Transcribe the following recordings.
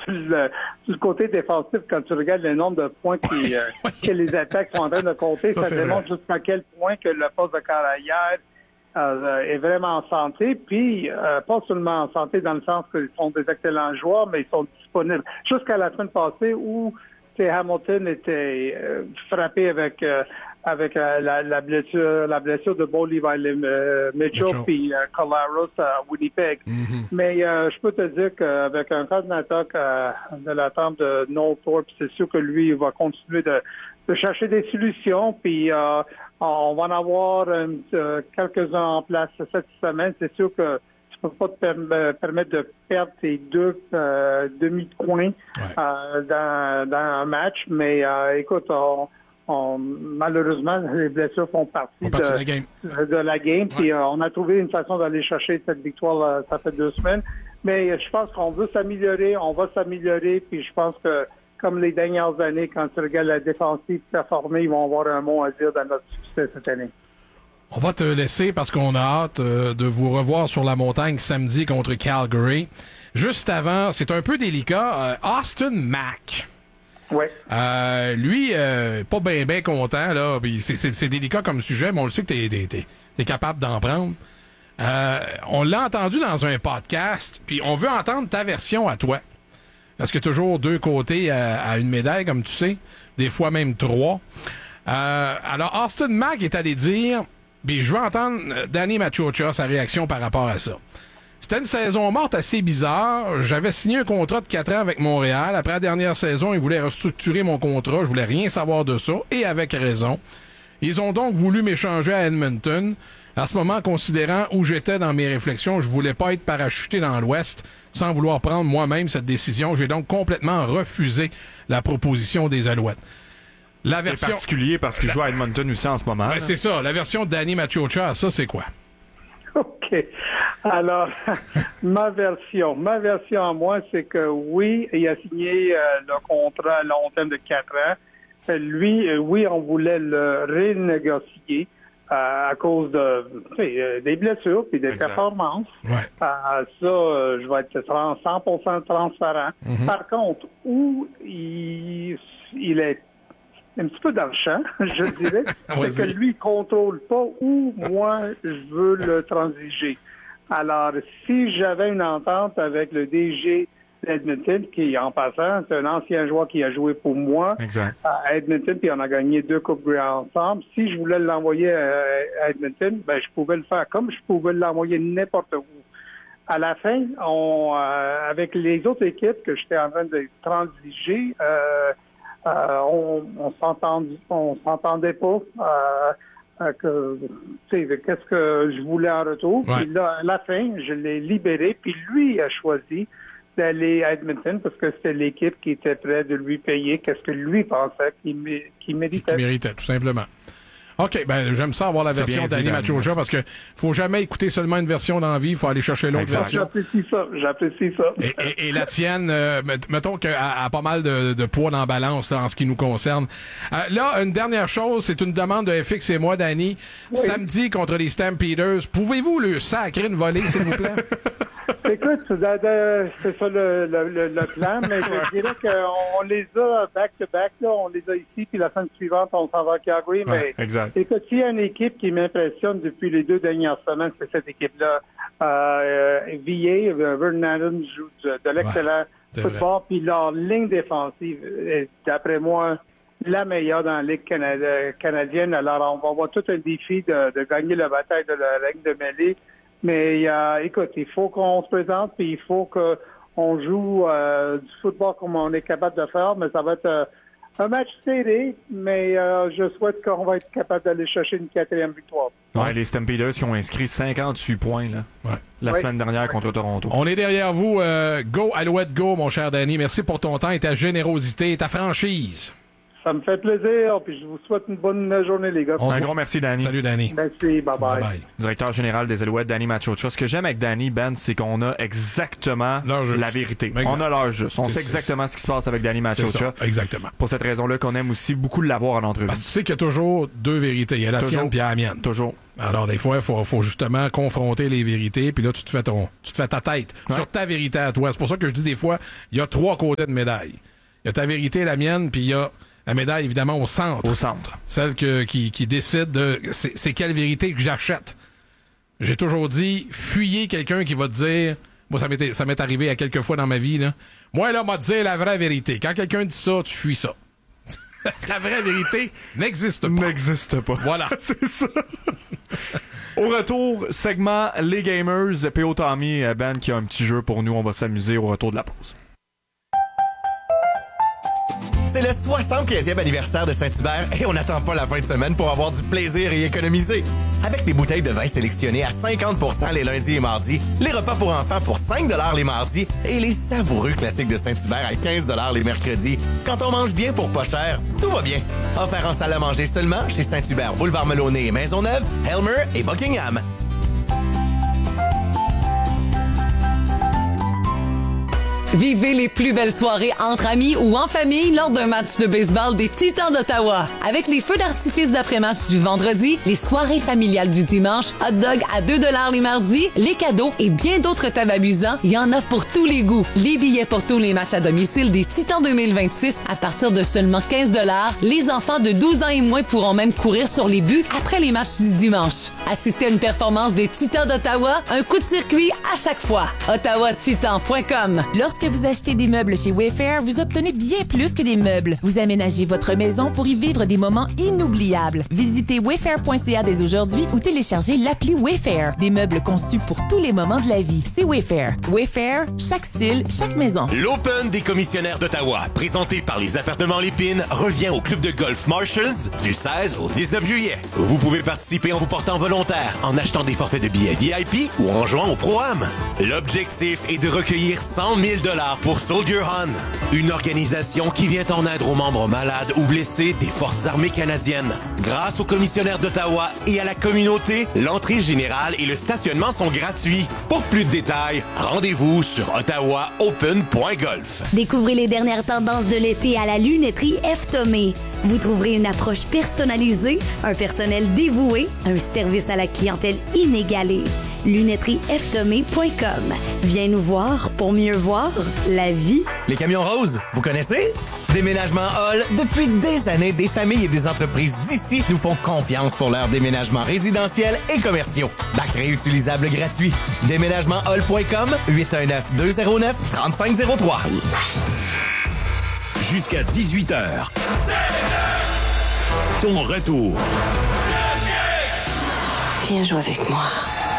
sur le côté défensif, quand tu regardes le nombre de points que les attaques sont en train de compter, ça démontre jusqu'à quel point que le poste de carrière est vraiment en santé, puis pas seulement en santé dans le sens qu'ils sont des excellents joueurs, mais ils sont disponibles. Jusqu'à la semaine passée où Hamilton était frappé avec la blessure de Bo Levi Mitchell puis Colaros à Winnipeg. Mm-hmm. Mais je peux te dire qu'avec un coordinateur de la tente de Noel Thorpe, c'est sûr que lui il va continuer de chercher des solutions, puis on va en avoir quelques-uns en place cette semaine. C'est sûr que tu peux pas te permettre de perdre tes deux demi-coins dans un match, mais écoute, malheureusement, les blessures font partie de la game. Puis on a trouvé une façon d'aller chercher cette victoire, ça fait 2 semaines. Mais je pense qu'on veut s'améliorer, on va s'améliorer, puis je pense que comme les dernières années, quand tu regardes la défensive performer, ils vont avoir un mot à dire dans notre succès cette année. On va te laisser parce qu'on a hâte de vous revoir sur la montagne samedi contre Calgary. Juste avant, c'est un peu délicat, Austin Mack. Ouais. Lui, pas bien content, là. C'est délicat comme sujet, mais on le sait que t'es capable d'en prendre. On l'a entendu dans un podcast, puis on veut entendre ta version à toi. Parce que toujours 2 côtés à une médaille, comme tu sais. Des fois même 3. Alors, Austin Mack est allé dire, puis je veux entendre Danny Machocha, sa réaction par rapport à ça. C'était une saison morte assez bizarre. J'avais signé un contrat de 4 ans avec Montréal. Après la dernière saison, ils voulaient restructurer mon contrat. Je voulais rien savoir de ça, et avec raison. Ils ont donc voulu m'échanger à Edmonton. À ce moment, considérant où j'étais dans mes réflexions, je voulais pas être parachuté dans l'Ouest sans vouloir prendre moi-même cette décision. J'ai donc complètement refusé la proposition des Alouettes. La version particulier parce qu'il joue à Edmonton aussi en ce moment. Ben, c'est ça. La version de Danny Machocha, ça, c'est quoi? OK. Alors, ma version à moi, c'est que oui, il a signé le contrat à long terme de 4 ans. Lui, oui, on voulait le renégocier à cause des blessures puis des performances. Ouais. Ça, je vais être 100% transparent. Mm-hmm. Par contre, où il est un petit peu dans le champ, je dirais, c'est que lui, il contrôle pas où moi, je veux le transiger. Alors, si j'avais une entente avec le DG d'Edmonton, qui, en passant, c'est un ancien joueur qui a joué pour moi à Edmonton, puis on a gagné 2 Coupes Grey ensemble. Si je voulais l'envoyer à Edmonton, ben je pouvais le faire comme je pouvais l'envoyer n'importe où. À la fin, avec les autres équipes que j'étais en train de transiger, on s'entendait pas qu'est-ce que je voulais en retour. Puis là, à la fin, je l'ai libéré, puis lui a choisi d'aller à Edmonton parce que c'était l'équipe qui était prête de lui payer qu'est-ce que lui pensait qu'il méritait. Qu'il méritait, tout simplement. OK, ben j'aime ça avoir la version d'Danny Machocha parce que faut jamais écouter seulement une version dans la vie, il faut aller chercher l'autre version. J'apprécie ça. Et la tienne, mettons qu'elle a pas mal de poids dans la balance en ce qui nous concerne. Là, une dernière chose, c'est une demande de FX et moi, Danny. Oui. Samedi contre les Stampeders, pouvez-vous le sacrer une volée, s'il vous plaît? Écoute, c'est ça le plan, mais je dirais qu'on les a back-to-back, là, on les a ici, puis la semaine suivante, on s'en va à Calgary, mais écoute, s'il y a une équipe qui m'impressionne depuis les 2 dernières semaines, c'est cette équipe-là. VA, Vernon Adams joue de l'excellent football, puis leur ligne défensive est, d'après moi, la meilleure dans la Ligue canadienne. Alors, on va avoir tout un défi de gagner la bataille de la ligne de mêlée. Mais écoute, il faut qu'on se présente, puis il faut qu'on joue du football comme on est capable de faire, mais ça va être un match serré, mais je souhaite qu'on va être capable d'aller chercher une 4e victoire. Ouais, les Stampeders qui ont inscrit 58 points là, la semaine dernière contre Toronto. On est derrière vous. Go, Alouette, go, mon cher Danny. Merci pour ton temps et ta générosité et ta franchise. Ça me fait plaisir, puis je vous souhaite une bonne journée, les gars. Un gros merci, Danny. Salut, Danny. Merci, bye-bye. Directeur général des Alouettes, Danny Machocha. Ce que j'aime avec Danny, Ben, c'est qu'on a exactement la vérité. Exact. On a l'heure juste. On sait exactement ce qui se passe avec Danny Machocha. Exactement. Pour cette raison-là qu'on aime aussi beaucoup l'avoir en entrevue. Parce que tu sais qu'il y a toujours deux vérités. Il y a la tienne puis il y a la mienne. Toujours. Alors, des fois, il faut justement confronter les vérités, puis là, tu te fais ta tête sur ta vérité à toi. C'est pour ça que je dis des fois, il y a 3 côtés de médaille. Il y a ta vérité, la mienne, puis il y a la médaille, évidemment, au centre. Au centre. Celle qui décide de c'est quelle vérité que j'achète. J'ai toujours dit, fuyez quelqu'un qui va te dire, moi, ça m'est arrivé à quelques fois dans ma vie, là. Moi, là, m'a dit la vraie vérité. Quand quelqu'un dit ça, tu fuis ça. La vraie vérité n'existe pas. N'existe pas. Voilà. C'est ça. Au retour, segment Les Gamers. P.O. Tommy, Ben, qui a un petit jeu pour nous. On va s'amuser au retour de la pause. C'est le 75e anniversaire de Saint-Hubert et on n'attend pas la fin de semaine pour avoir du plaisir et économiser. Avec des bouteilles de vin sélectionnées à 50% les lundis et mardis, les repas pour enfants pour 5$ les mardis et les savoureux classiques de Saint-Hubert à 15$ les mercredis. Quand on mange bien pour pas cher, tout va bien. Offert en salle à manger seulement chez Saint-Hubert, Boulevard Melonnet et Maisonneuve, Helmer et Buckingham. Vivez les plus belles soirées entre amis ou en famille lors d'un match de baseball des Titans d'Ottawa. Avec les feux d'artifice d'après-match du vendredi, les soirées familiales du dimanche, hot dog à 2$ les mardis, les cadeaux et bien d'autres tables amusants, il y en a pour tous les goûts. Les billets pour tous les matchs à domicile des Titans 2026 à partir de seulement 15$. Les enfants de 12 ans et moins pourront même courir sur les buts après les matchs du dimanche. Assistez à une performance des Titans d'Ottawa, un coup de circuit à chaque fois. OttawaTitan.com. Lorsque vous achetez des meubles chez Wayfair, vous obtenez bien plus que des meubles. Vous aménagez votre maison pour y vivre des moments inoubliables. Visitez wayfair.ca dès aujourd'hui ou téléchargez l'appli Wayfair. Des meubles conçus pour tous les moments de la vie. C'est Wayfair. Wayfair, chaque style, chaque maison. L'Open des commissionnaires d'Ottawa, présenté par les appartements Lépine, revient au club de golf Marshalls du 16 au 19 juillet. Vous pouvez participer en vous portant volontaire, en achetant des forfaits de billets VIP ou en jouant au Pro-Am. L'objectif est de recueillir 100 000 $ pour Soldier Hunt, une organisation qui vient en aide aux membres malades ou blessés des Forces armées canadiennes. Grâce aux commissionnaires d'Ottawa et à la communauté, l'entrée générale et le stationnement sont gratuits. Pour plus de détails, rendez-vous sur ottawaopen.golf. Découvrez les dernières tendances de l'été à la lunetterie F. Thomé. Vous trouverez une approche personnalisée, un personnel dévoué, un service à la clientèle inégalé. lunetteriefthomé.com. Viens nous voir pour mieux voir la vie. Les camions roses, vous connaissez? Déménagement Hall, depuis des années, des familles et des entreprises d'ici nous font confiance pour leurs déménagements résidentiels et commerciaux. Bac réutilisable gratuit. Déménagementhall.com, 819-209-3503. Jusqu'à 18h. Ton retour. Viens jouer avec moi.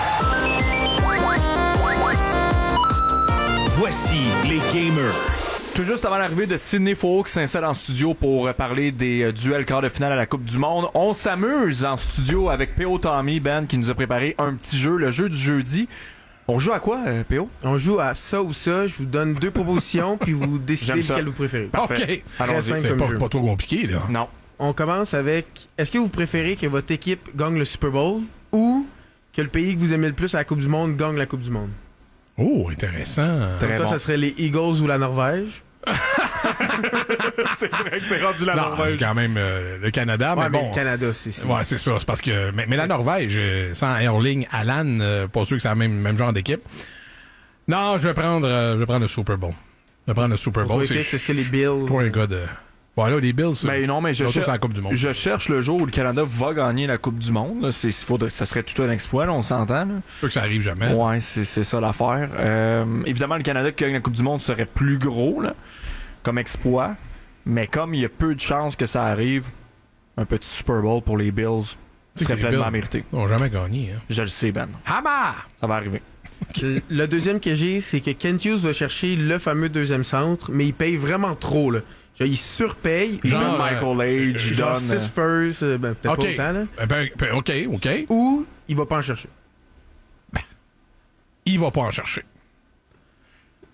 Voici les gamers. Tout juste avant l'arrivée de Sidney Faux qui s'installe en studio pour parler des duels quart de finale à la Coupe du Monde. On s'amuse en studio avec P.O. Tommy, Ben, qui nous a préparé un petit jeu, le jeu du jeudi. On joue à quoi, P.O.? On joue à ça ou ça. Je vous donne 2 propositions, puis vous décidez lequel vous préférez. Parfait. OK. Allons-y. C'est pas trop compliqué, là. Non. On commence avec, est-ce que vous préférez que votre équipe gagne le Super Bowl ou que le pays que vous aimez le plus à la Coupe du Monde gagne la Coupe du Monde? Oh, intéressant. Très bon. Ça serait les Eagles ou la Norvège. C'est vrai que c'est rendu la Norvège. C'est quand même le Canada, mais bon. Le Canada, c'est Ouais, c'est ça. C'est parce que. Mais la Norvège, sans Erling Haaland, pas sûr que c'est le même genre d'équipe. Non, je vais prendre le Super Bowl. Je vais prendre le Super Bowl. C'est les Bills. Pour un gars de. Ouais, là, les Bills. Ben non, mais la Coupe du Monde. Je cherche le jour où le Canada va gagner la Coupe du Monde. Ça serait tout un exploit, là, on s'entend. Là. Je veux que ça arrive jamais. Ouais, c'est ça l'affaire. Évidemment, le Canada qui gagne la Coupe du Monde serait plus gros là, comme exploit. Mais comme il y a peu de chances que ça arrive, un petit Super Bowl pour les Bills serait pleinement mérité. Ils n'ont jamais gagné. Hein. Je le sais, Ben. Hama! Ça va arriver. Le deuxième que j'ai, c'est que Kent Hughes va chercher le fameux deuxième centre, mais il paye vraiment trop, là. Genre, il surpaye. Genre Michael Age. Genre 6 first, peut-être pas autant, là. OK. Ou il va pas en chercher. Il va pas en chercher.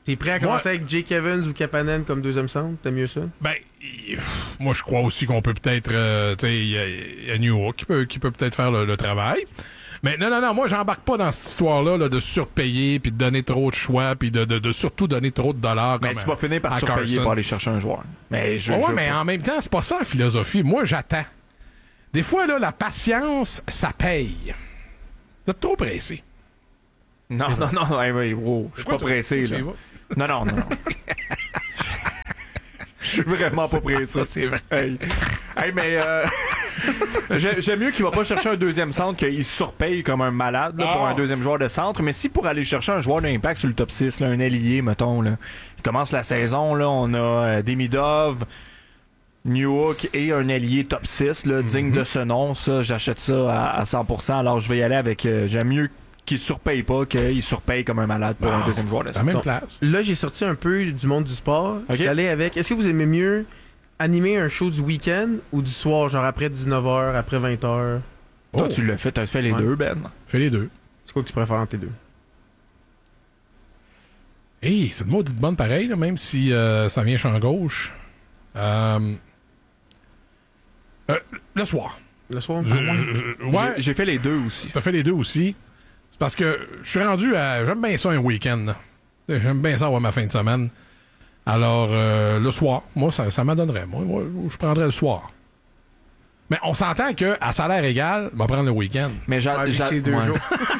T'es prêt à commencer avec Jake Evans ou Kapanen comme deuxième centre? T'aimes mieux ça? Ben, moi, je crois aussi qu'on peut peut-être... tu sais, il y a New York qui peut peut-être faire le travail. Mais non, moi, j'embarque pas dans cette histoire-là là, de surpayer, puis de donner trop de choix, puis de surtout donner trop de dollars. Mais tu vas finir par surpayer Carson. pour aller chercher un joueur. Mais mais en même temps, c'est pas ça la philosophie. Moi, j'attends. Des fois, là, la patience, ça paye. Vous êtes trop pressé. Non, wow, je suis pas pressé, là. Non. Je suis vraiment pas pressé. Ça, c'est vrai. Mais j'aime mieux qu'il va pas chercher un deuxième centre qu'il surpaye comme un malade là, pour un deuxième joueur de centre. Mais si pour aller chercher un joueur d'impact sur le top 6, là, un ailier, mettons, là, il commence la saison, là, on a Demidov, Newhook et un ailier top 6, là, digne de ce nom. Ça, j'achète ça à 100%. Alors, je vais y aller avec... j'aime mieux qu'il surpaye pas qu'il surpaye comme un malade pour un deuxième joueur de centre. La même place. Là, j'ai sorti un peu du monde du sport. Okay. J'allais avec... Est-ce que vous aimez mieux animer un show du week-end ou du soir, genre après 19h, après 20h? Toi, tu l'as fait. T'as fait les deux, Ben. Fais les deux. C'est quoi que tu préfères entre les deux? Hey, c'est le mot dit de bonne pareil, là, même si ça vient champ gauche. Le soir. Le soir? Ouais. J'ai fait les deux aussi. T'as fait les deux aussi. C'est parce que je suis rendu à... J'aime bien ça un week-end. Là. J'aime bien ça avoir ma fin de semaine. Alors, le soir, moi, ça m'adonnerait. Moi, je prendrais le soir. Mais on s'entend qu'à salaire égal, on va prendre le week-end. Mais c'est 2 jours.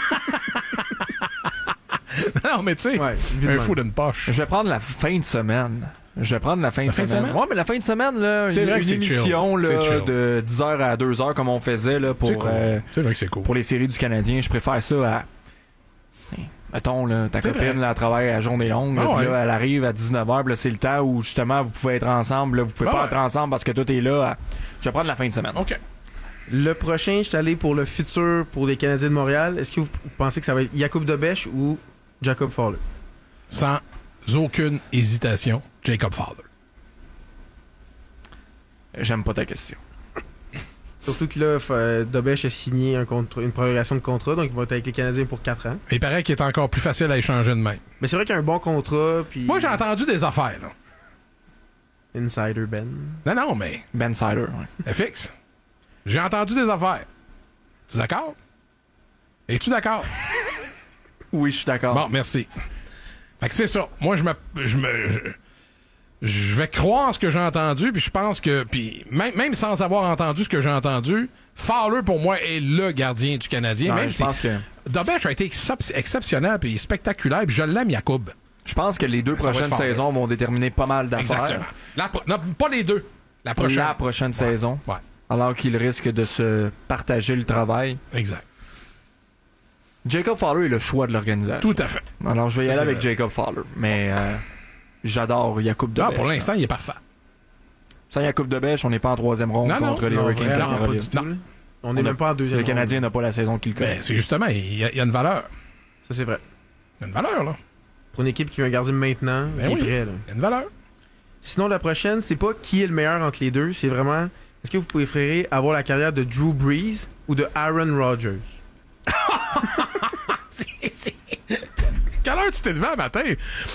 Non, mais tu sais, un fou d'une poche. Je vais prendre la fin de semaine. Ouais, mais la fin de semaine, là, c'est vrai que c'est émission là, de 10h à 2h comme on faisait là, pour, c'est vrai que c'est cool. Pour les séries du Canadien. Je préfère ça à... Mettons, là, ta copine, là, elle travaille à journée longue, puis là, elle arrive à 19h, puis là, c'est le temps où, justement, vous pouvez être ensemble, là, vous pouvez pas être ensemble parce que toi, t'es là. Je vais prendre la fin de semaine. OK. Le prochain, je suis allé pour le futur pour les Canadiens de Montréal. Est-ce que vous pensez que ça va être Jakub Dobeš ou Jacob Fowler? Sans aucune hésitation, Jacob Fowler. J'aime pas ta question. Surtout que là, Dobeš a signé une prolongation de contrat, donc il va être avec les Canadiens pour 4 ans. Il paraît qu'il est encore plus facile à échanger de même. Mais c'est vrai qu'il y a un bon contrat, puis... Moi, j'ai entendu des affaires, là. Insider Ben. Non, mais... Ben Sider, FX. J'ai entendu des affaires. Tu es d'accord? Es-tu d'accord? Oui, je suis d'accord. Bon, merci. Fait que c'est ça. Moi, je vais croire ce que j'ai entendu, puis je pense que... Puis même sans avoir entendu ce que j'ai entendu, Fowler, pour moi, est le gardien du Canadien. Ouais, même je pense que... Dobeš a été exceptionnel puis spectaculaire, puis je l'aime, Jacob. Je pense que les deux prochaines saisons vont déterminer pas mal d'affaires. Exactement. Non, pas les deux. La prochaine saison. Ouais. Alors qu'il risque de se partager le travail. Exact. Jacob Fowler est le choix de l'organisation. Tout à fait. Alors, je vais y aller avec Jacob Fowler. Mais j'adore Jakub Dobeš. Pour l'instant, il est parfait. Sans Jakub Dobeš, on n'est pas en troisième ronde contre les Hurricanes de Caroline. On n'est même pas en deuxième ronde. Le Canadien n'a pas la saison qu'il connaît. C'est justement, il y a une valeur. Ça, c'est vrai. Il y a une valeur, là. Pour une équipe qui veut un gardien maintenant, il est prêt, là. Il y a une valeur. Sinon, la prochaine, c'est pas qui est le meilleur entre les deux, c'est vraiment... Est-ce que vous préférez avoir la carrière de Drew Brees ou de Aaron Rodgers? Quelle heure tu t'es levé un matin?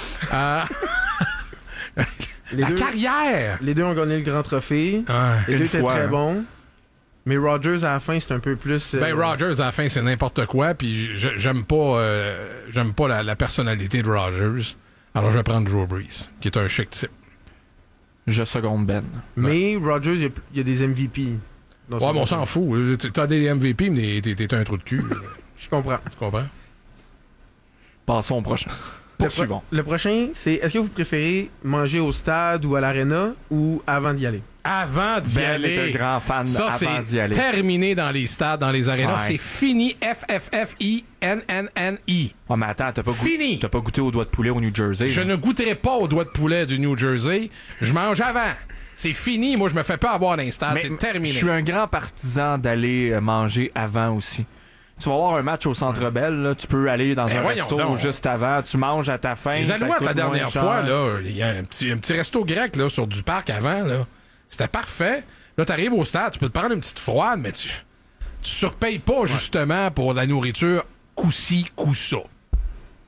Carrière! Les deux ont gagné le grand trophée. Les deux étaient très bons. Mais Rodgers, à la fin, c'est un peu plus... Rodgers, à la fin, c'est n'importe quoi. Puis j'aime pas la personnalité de Rodgers. Alors, je vais prendre Drew Brees, qui est un chic type. Je seconde Ben. Mais Rodgers, il y a des MVP. Ouais, mais on s'en fout. T'as des MVP, mais t'es un trou de cul. Je comprends. Tu comprends? Passons au prochain. Poursuivons. Le prochain, c'est est-ce que vous préférez manger au stade ou à l'aréna ou avant d'y aller? Avant d'y aller. Ben est un grand fan avant d'y aller. Terminé dans les stades, dans les arénas. Ouais. C'est fini. FFFINNNI. Oh, mais attends, t'as pas goûté au doigt de poulet au New Jersey? Je ne goûterai pas au doigt de poulet du New Jersey. Je mange avant. C'est fini. Moi, je me fais pas avoir dans les stades. C'est terminé. Je suis un grand partisan d'aller manger avant aussi. Tu vas avoir un match au Centre Bell, là, tu peux aller dans un resto juste avant, tu manges à ta faim. Les Alouettes, la dernière fois, là, il y a un petit resto grec là, sur du parc avant. Là. C'était parfait. Là, t'arrives au stade, tu peux te prendre une petite froide, mais tu surpayes pas justement pour la nourriture coup-ci, coup-ça.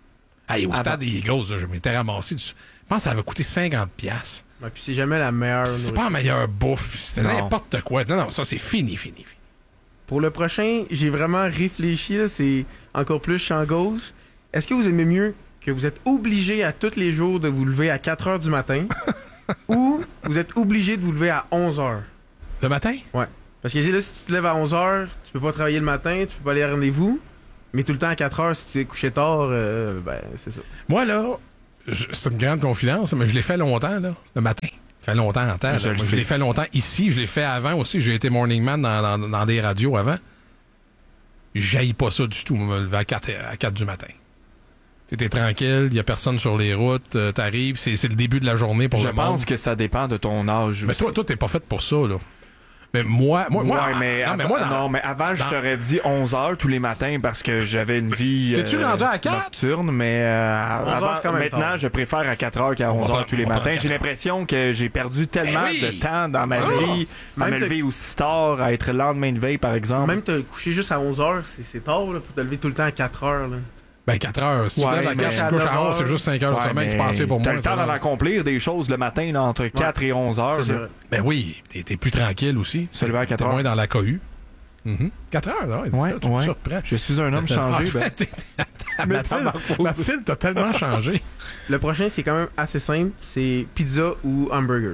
Hey, au stade des Eagles, je m'étais ramassé. Je pense que ça avait coûté 50$. Ouais, puis c'est jamais la meilleure. C'est pas la meilleure bouffe. C'était n'importe quoi. Non, ça, c'est fini. Pour le prochain, j'ai vraiment réfléchi. Là, c'est encore plus champ gauche. Est-ce que vous aimez mieux que vous êtes obligé à tous les jours de vous lever à 4h du matin ou vous êtes obligé de vous lever à 11h? Le matin? Ouais. Parce que là, si tu te lèves à 11h, tu peux pas travailler le matin, tu peux pas aller à rendez-vous. Mais tout le temps à 4h, si tu es couché tard, c'est ça. Moi, là, c'est une grande confidence, mais je l'ai fait longtemps, là, le matin. Ça fait longtemps en temps. Je l'ai fait longtemps ici, je l'ai fait avant aussi. J'ai été morning man dans des radios avant. J'haïs pas ça du tout, me lever à 4 du matin. T'es tranquille, il y a personne sur les routes, t'arrives, c'est le début de la journée pour le monde. Je pense que ça dépend de ton âge. Mais toi, t'es pas fait pour ça, là. Mais moi, mais avant, je t'aurais dit 11h tous les matins parce que j'avais une vie T'es-tu rendu à 4? nocturne, mais maintenant, je préfère à 4h qu'à 11h tous les matins. J'ai l'impression que j'ai perdu tellement de temps dans ma vie à me lever aussi tard, à être le lendemain de veille, par exemple. Même te coucher juste à 11h, c'est tard là, pour te lever tout le temps à 4h. Là. Ben 4 heures. Si tu lèves à 4, tu te couches à 11, c'est juste 5 heures de semaine, c'est passé pour moi. T'as le temps d'en accomplir des choses le matin là, entre 4 et 11 heures. Ben oui, t'es plus tranquille aussi. Se lever à 4 heures. T'es moins dans la cohue. 4 heures, ouais. Tu me surprends. Je suis un homme changé. Mathilde, t'as tellement changé. Le prochain, c'est quand même assez simple. C'est pizza ou hamburger.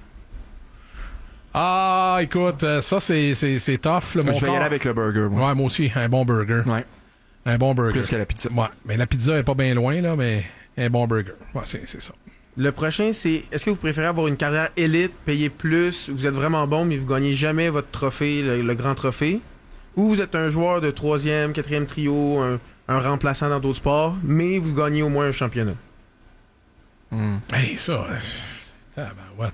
Ah, écoute, ça, c'est tough. Là, je vais y aller avec le burger. Moi. Ouais, moi aussi, un bon burger. Ouais. Un bon burger. Plus que la pizza. Ouais, mais la pizza est pas bien loin, là, mais un bon burger. Ouais, c'est ça. Le prochain, c'est est-ce que vous préférez avoir une carrière élite, payer plus, vous êtes vraiment bon, mais vous gagnez jamais votre trophée, le grand trophée, ou vous êtes un joueur de 3e, 4e trio, un remplaçant dans d'autres sports, mais vous gagnez au moins un championnat? Hey, ça... what?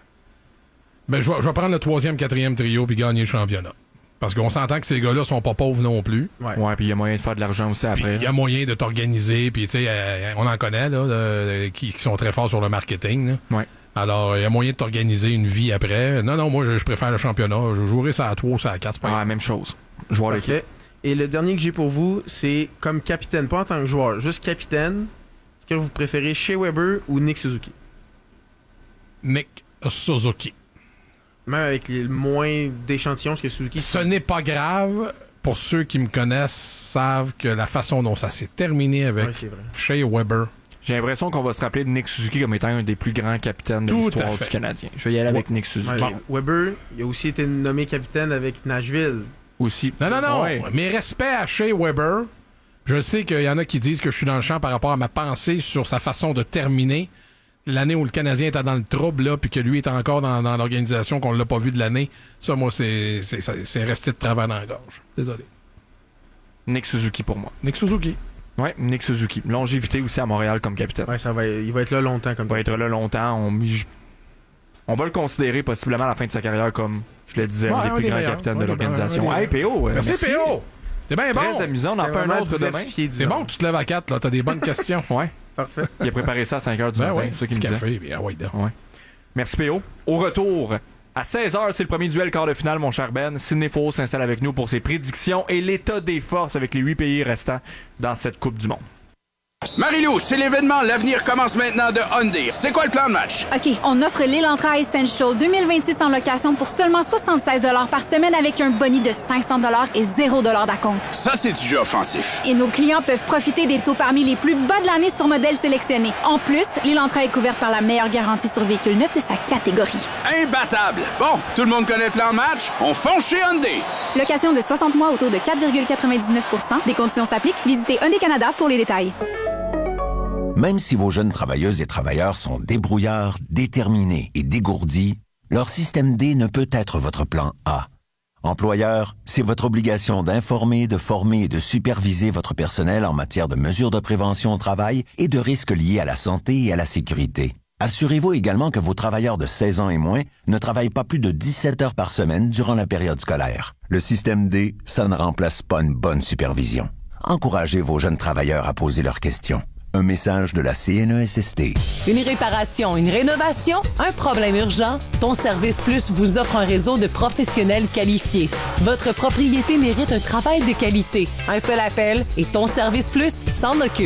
Ben, je vais prendre le 3e, 4e trio puis gagner le championnat. Parce qu'on s'entend que ces gars-là sont pas pauvres non plus. Ouais, puis il y a moyen de faire de l'argent aussi après. Il y a moyen de t'organiser, puis tu sais, on en connaît là, qui sont très forts sur le marketing. Là. Ouais. Alors, il y a moyen de t'organiser une vie après. Non, moi, je préfère le championnat. Je jouerais ça à 3 ou ça à 4. Ouais, même chose. Joueur d'équipe. Et le dernier que j'ai pour vous, c'est comme capitaine, pas en tant que joueur, juste capitaine. Est-ce que vous préférez Shea Weber ou Nick Suzuki? Nick Suzuki. Même avec le moins d'échantillons que Suzuki. Ce n'est pas grave. Pour ceux qui me connaissent, savent que la façon dont ça s'est terminé avec Shea Weber. J'ai l'impression qu'on va se rappeler de Nick Suzuki comme étant un des plus grands capitaines de l'histoire du Canadien. Je vais y aller avec Nick Suzuki. Ouais, Weber, il a aussi été nommé capitaine avec Nashville. Aussi. Non. Ouais. Mais respect à Shea Weber. Je sais qu'il y en a qui disent que je suis dans le champ par rapport à ma pensée sur sa façon de terminer. L'année où le Canadien était dans le trouble, là, puis que lui est encore dans l'organisation, qu'on l'a pas vu de l'année. Ça, moi, c'est resté de travers dans la gorge. Désolé. Nick Suzuki pour moi. Nick Suzuki. Ouais, Nick Suzuki. Longévité aussi à Montréal comme capitaine. Ouais, il va être là longtemps comme capitaine. Il va être là longtemps. On va le considérer possiblement à la fin de sa carrière comme, je le disais, un des plus grands capitaines de l'organisation. Hey, PO! Merci, PO! C'est bien bon! Très amusant. On en fait un autre demain. C'est bon que tu te lèves à 4, là. T'as des bonnes questions. Ouais. Parfait. Il a préparé ça à 5h du matin, c'est ça qu'il me disait. Café, bien, ouais. Merci PO. Au retour, à 16h, c'est le premier duel quart de finale, mon cher Ben. Sidney Faux s'installe avec nous pour ses prédictions et l'état des forces avec les 8 pays restants dans cette Coupe du Monde. Marie-Lou, c'est l'événement. L'avenir commence maintenant de Hyundai. C'est quoi le plan de match? OK, on offre l'Elantra Essential 2026 en location pour seulement 76 $ par semaine avec un boni de 500 $ et 0 $ d'acompte. Ça, c'est du jeu offensif. Et nos clients peuvent profiter des taux parmi les plus bas de l'année sur modèles sélectionnés. En plus, l'Elantra est couverte par la meilleure garantie sur véhicule neuf de sa catégorie. Imbattable! Bon, tout le monde connaît le plan de match? On fonce chez Hyundai! Location de 60 mois au taux de 4,99 %. Des conditions s'appliquent. Visitez Hyundai Canada pour les détails. Même si vos jeunes travailleuses et travailleurs sont débrouillards, déterminés et dégourdis, leur système D ne peut être votre plan A. Employeur, c'est votre obligation d'informer, de former et de superviser votre personnel en matière de mesures de prévention au travail et de risques liés à la santé et à la sécurité. Assurez-vous également que vos travailleurs de 16 ans et moins ne travaillent pas plus de 17 heures par semaine durant la période scolaire. Le système D, ça ne remplace pas une bonne supervision. Encouragez vos jeunes travailleurs à poser leurs questions. Un message de la CNESST. Une réparation, une rénovation, un problème urgent? Ton Service Plus vous offre un réseau de professionnels qualifiés. Votre propriété mérite un travail de qualité. Un seul appel et Ton Service Plus s'en occupe.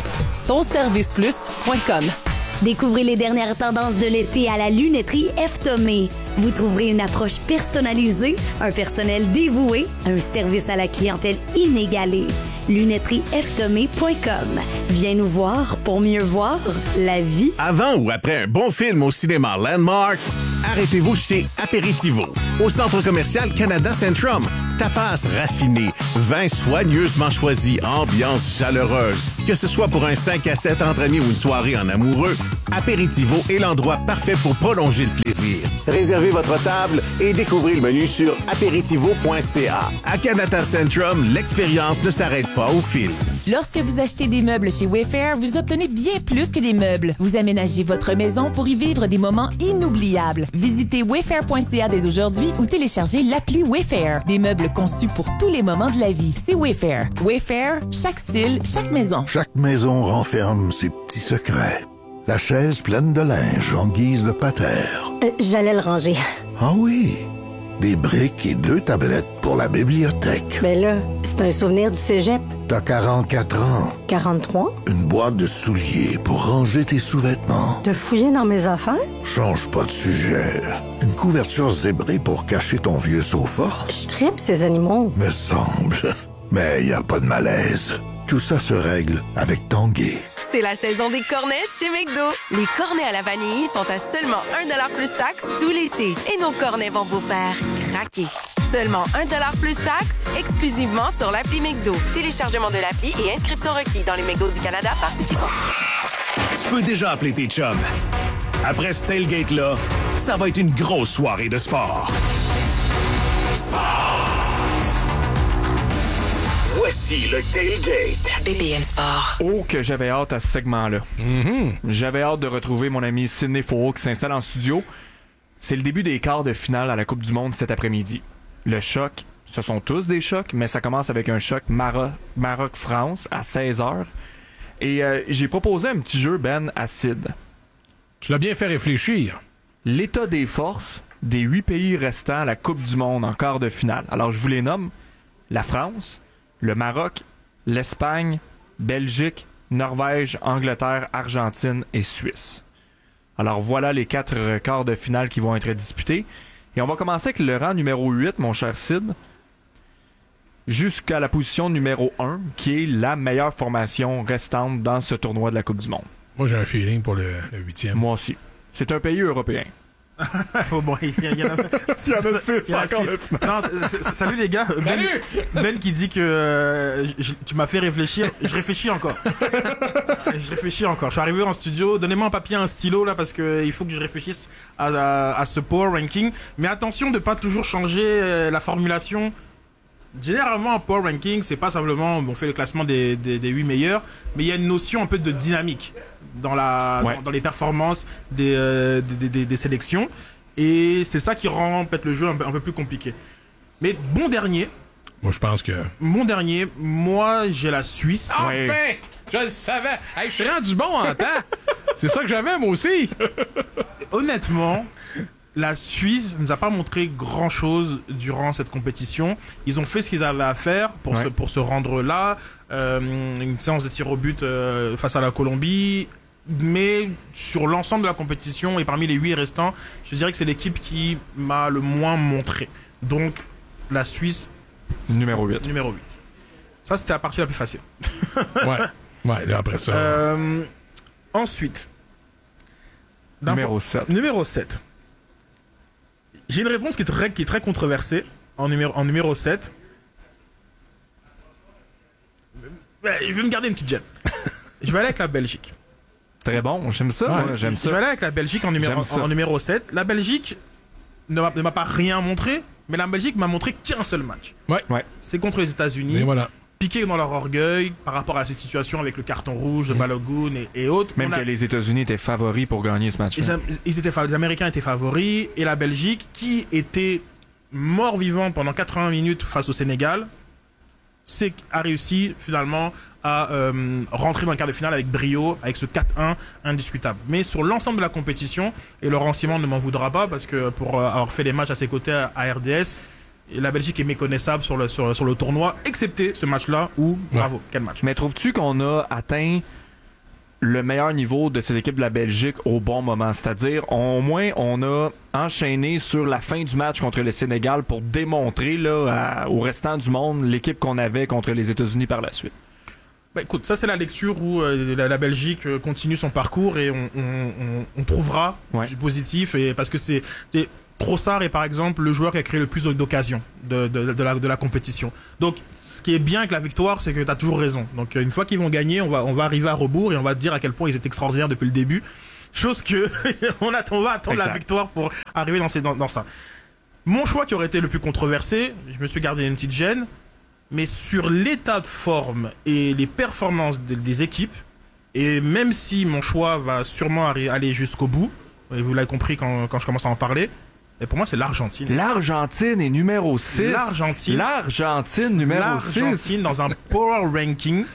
Tonserviceplus.com. Découvrez les dernières tendances de l'été à la lunetterie F. Thomé. Vous trouverez une approche personnalisée, un personnel dévoué, un service à la clientèle inégalé. lunetteriefthomé.com. Viens nous voir pour mieux voir la vie. Avant ou après un bon film au cinéma Landmark, arrêtez-vous chez Aperitivo, au centre commercial Canada Centrum. Tapas raffiné, vin soigneusement choisi, ambiance chaleureuse. Que ce soit pour un 5 à 7 entre amis ou une soirée en amoureux, Aperitivo est l'endroit parfait pour prolonger le plaisir. Réservez votre table et découvrez le menu sur aperitivo.ca. À Canada Centrum, l'expérience ne s'arrête pas au fil. Lorsque vous achetez des meubles chez Wayfair, vous obtenez bien plus que des meubles. Vous aménagez votre maison pour y vivre des moments inoubliables. Visitez wayfair.ca dès aujourd'hui ou téléchargez l'appli Wayfair. Des meubles conçus pour tous les moments de la vie. C'est Wayfair. Wayfair, chaque style, chaque maison. Chaque maison renferme ses petits secrets. La chaise pleine de linge en guise de pater. J'allais le ranger. Ah oui, des briques et 2 tablettes pour la bibliothèque. Mais là, c'est un souvenir du cégep. T'as 44 ans. 43? Une boîte de souliers pour ranger tes sous-vêtements. T'as fouillé dans mes affaires? Change pas de sujet. Une couverture zébrée pour cacher ton vieux sofa. Je tripe ces animaux. Me semble. Mais y a pas de malaise. Tout ça se règle avec Tanguay. C'est la saison des cornets chez McDo. Les cornets à la vanille sont à seulement 1$ plus taxe tout l'été. Et nos cornets vont vous faire craquer. Seulement 1$ plus taxe, exclusivement sur l'appli McDo. Téléchargement de l'appli et inscription requis dans les McDo du Canada participants. Tu peux déjà appeler tes chums. Après ce tailgate-là, ça va être une grosse soirée de sport. Voici le tailgate. BPM Sport. Oh, que j'avais hâte à ce segment-là. J'avais hâte de retrouver mon ami Sidney Faux qui s'installe en studio. C'est le début des quarts de finale à la Coupe du Monde cet après-midi. Le choc, ce sont tous des chocs, mais ça commence avec un choc Maroc-France à 16h. Et j'ai proposé un petit jeu, Ben, à Sid. Tu l'as bien fait réfléchir. L'état des forces des 8 pays restants à la Coupe du Monde en quart de finale. Alors, je vous les nomme. La France, le Maroc, l'Espagne, Belgique, Norvège, Angleterre, Argentine et Suisse. Alors voilà les 4 quarts de finale qui vont être disputés. Et on va commencer avec le rang numéro 8, mon cher Sid, jusqu'à la position numéro 1, qui est la meilleure formation restante dans ce tournoi de la Coupe du Monde. Moi, j'ai un feeling pour le 8e. Moi aussi. C'est un pays européen. Oh bon, il y en a 6. Non, salut les gars. Ben qui dit que tu m'as fait réfléchir. Je réfléchis encore. Je suis arrivé en studio. Donnez-moi un papier, un stylo là, parce que il faut que je réfléchisse à ce power ranking. Mais attention de pas toujours changer la formulation. Généralement, un power ranking, c'est pas simplement on fait le classement des 8 meilleurs, mais il y a une notion un peu de dynamique dans les performances des sélections, et c'est ça qui rend peut-être le jeu un peu plus compliqué. Mais bon dernier. Moi, je pense que. Mon dernier, moi, j'ai la Suisse. Ah ben, je le savais. Hey, je suis rendu bon en temps. C'est ça que j'avais, moi aussi. Honnêtement, la Suisse ne nous a pas montré grand-chose durant cette compétition. Ils ont fait ce qu'ils avaient à faire pour se rendre là. Une séance de tir au but face à la Colombie. Mais sur l'ensemble de la compétition et parmi les 8 restants, je dirais que c'est l'équipe qui m'a le moins montré. Donc, la Suisse... Numéro 8. Ça, c'était la partie la plus facile. Ouais, là, après ça... Ensuite... Numéro 7. Numéro 7. J'ai une réponse qui est très controversée en numéro 7. Je vais me garder une petite gemme. Je vais aller avec la Belgique. Très bon, j'aime ça. Ouais, j'aime ça. Je vais aller avec la Belgique en numéro 7. La Belgique ne m'a pas rien montré, mais la Belgique m'a montré qu'un seul match. Ouais. C'est contre les États-Unis. Et voilà. Piqués dans leur orgueil par rapport à cette situation avec le carton rouge de Balogun et autres. Même que les États-Unis étaient favoris pour gagner ce match. Les Américains étaient favoris, et la Belgique, qui était mort-vivant pendant 80 minutes face au Sénégal, a réussi finalement à rentrer dans le quart de finale avec brio, avec ce 4-1 indiscutable. Mais sur l'ensemble de la compétition, et Laurent Simon ne m'en voudra pas, parce que pour avoir fait les matchs à ses côtés à RDS, la Belgique est méconnaissable sur le tournoi, excepté ce match-là où, bravo, quel match. Mais trouves-tu qu'on a atteint le meilleur niveau de cette équipe de la Belgique au bon moment. C'est-à-dire, au moins, on a enchaîné sur la fin du match contre le Sénégal pour démontrer là, au restant du monde l'équipe qu'on avait contre les États-Unis par la suite. Bah écoute, ça c'est la lecture où la Belgique continue son parcours et on trouvera du positif, et parce que c'est Trossard est par exemple le joueur qui a créé le plus d'occasions de la compétition. Donc ce qui est bien avec la victoire, c'est que tu as toujours raison. Donc une fois qu'ils vont gagner, on va arriver à rebours et on va te dire à quel point ils étaient extraordinaires depuis le début. Chose que on va attendre la victoire pour arriver dans ça. Mon choix qui aurait été le plus controversé, je me suis gardé une petite gêne, mais sur l'état de forme et les performances des équipes, et même si mon choix va sûrement aller jusqu'au bout, et vous l'avez compris quand je commence à en parler, et pour moi c'est l'Argentine. L'Argentine est numéro 6. L'Argentine numéro 6. L'Argentine dans un power ranking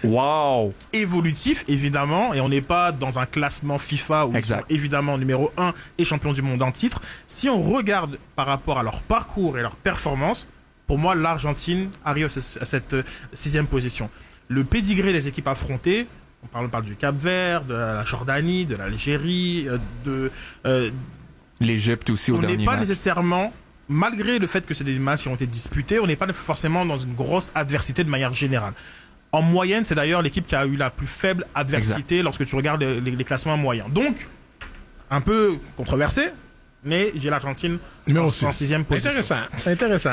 évolutif évidemment, et on n'est pas dans un classement FIFA où ils sont évidemment numéro 1 et champion du monde en titre. Si on regarde par rapport à leur parcours et leur performance, pour moi, l'Argentine arrive à cette 6e position. Le pédigré des équipes affrontées, on parle du Cap-Vert, de la Jordanie, de l'Algérie, de l'Égypte aussi au dernier match. On n'est pas nécessairement, malgré le fait que c'est des matchs qui ont été disputés, on n'est pas forcément dans une grosse adversité de manière générale. En moyenne, c'est d'ailleurs l'équipe qui a eu la plus faible adversité lorsque tu regardes les classements moyens. Donc, un peu controversé, mais j'ai l'Argentine en 6e position. Intéressant.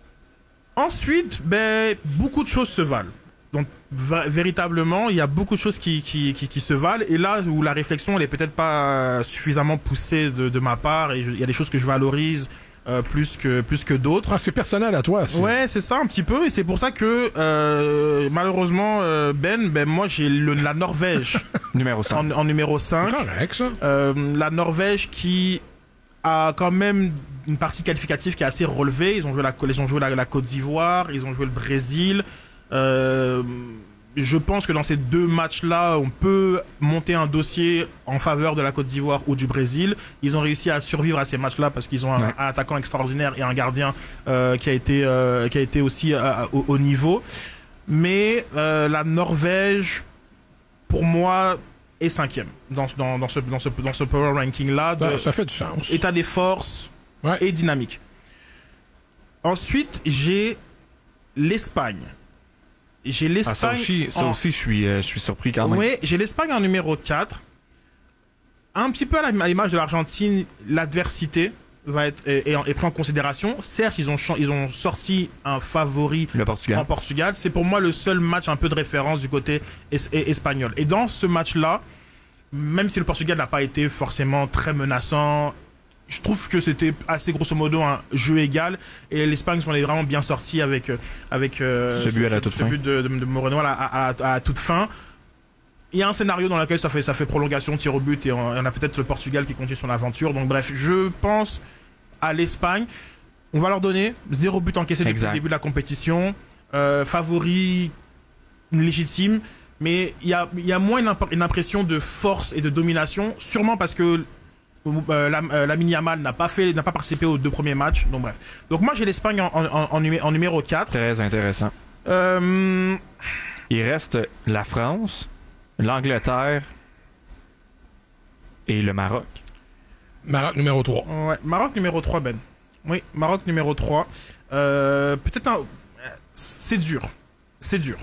Ensuite, beaucoup de choses se valent. Donc, véritablement, il y a beaucoup de choses qui se valent. Et là où la réflexion, elle est peut-être pas suffisamment poussée de ma part, et il y a des choses que je valorise plus que d'autres. Ah, c'est personnel à toi, ça. Ouais, c'est ça, un petit peu. Et c'est pour ça que, malheureusement, moi, j'ai la Norvège. Numéro 5. En numéro 5. C'est correct, ça. La Norvège qui a quand même une partie qualificative qui est assez relevée. Ils ont joué la Côte d'Ivoire, ils ont joué le Brésil. Je pense que dans ces deux matchs-là, on peut monter un dossier en faveur de la Côte d'Ivoire ou du Brésil. Ils ont réussi à survivre à ces matchs-là parce qu'ils ont un attaquant extraordinaire et un gardien qui a été aussi au niveau. Mais la Norvège, pour moi, est 5e dans ce power ranking là. Ça fait du sens. État des forces et dynamique. Ensuite, j'ai l'Espagne. Ça aussi, je suis surpris quand même. Oui, j'ai l'Espagne en numéro 4. Un petit peu à l'image de l'Argentine, l'adversité est pris en considération. Certes, ils ont sorti un favori en Portugal. C'est pour moi le seul match un peu de référence du côté espagnol. Et dans ce match-là, même si le Portugal n'a pas été forcément très menaçant, je trouve que c'était assez grosso modo un jeu égal, et l'Espagne s'en est vraiment bien sortie avec ce but de Moreno à la toute fin. Il y a un scénario dans lequel ça fait prolongation, tir au but, et on a peut-être le Portugal qui continue son aventure. Donc bref, je pense à l'Espagne. On va leur donner 0 but encaissé depuis le début de la compétition. Favori légitime, mais il y a moins une impression de force et de domination, sûrement parce que Lamine Yamal n'a pas participé aux 2 premiers matchs. Donc bref. Donc moi j'ai l'Espagne en numéro 4. Très intéressant. Il reste la France, l'Angleterre et le Maroc. Maroc numéro 3. Ouais, Maroc numéro 3, Ben. Oui, Maroc numéro 3. Peut-être c'est dur. C'est dur.